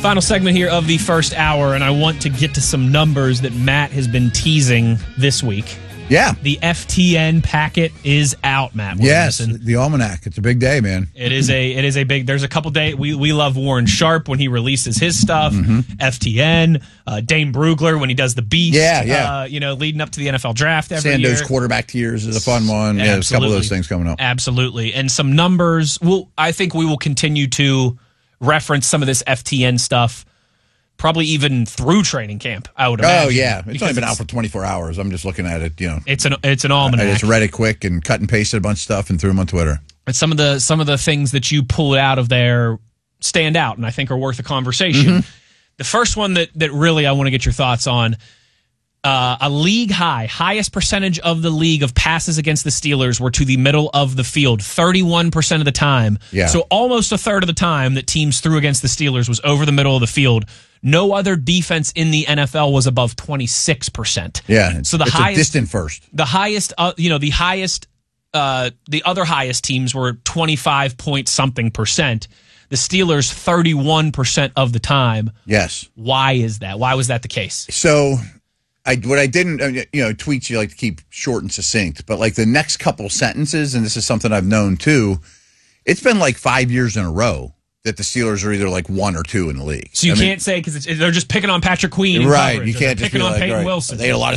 Final segment here of the first hour, and I want to get to some numbers that Matt has been teasing this week. Yeah. The FTN packet is out, Matt Williamson. Yes, the almanac. It's a big day, man. It is a big. There's a couple days. We love Warren Sharp when he releases his stuff. FTN, Dane Brugler when he does the beat. Yeah. Leading up to the NFL draft every year. Sandoz quarterback tiers is a fun one. Yeah, there's a couple of those things coming up. Absolutely, and some numbers. I think we will continue to reference some of this FTN stuff. Probably even through training camp, I would imagine. Oh, yeah. It's only been out for 24 hours. I'm just looking at it, It's an almanac. I just read it quick and cut and pasted a bunch of stuff and threw them on Twitter. And some of the things that you pull out of there stand out and I think are worth a conversation. The first one that really I want to get your thoughts on, a league highest percentage of the league of passes against the Steelers were to the middle of the field, 31% of the time. Yeah. So almost a third of the time that teams threw against the Steelers was over the middle of the field. No other defense in the NFL was above 26%. Yeah. So it's a distant first. The highest, the other highest teams were 25 point something percent. The Steelers 31% of the time. Yes. Why is that? Why was that the case? So tweets you like to keep short and succinct, but like the next couple sentences, and this is something I've known too, it's been like 5 years in a row that the Steelers are either like 1 or 2 in the league. So you can't say because they're just picking on Patrick Queen. Right. You can't just picking on Peyton Wilson. Wilson. They had a lot of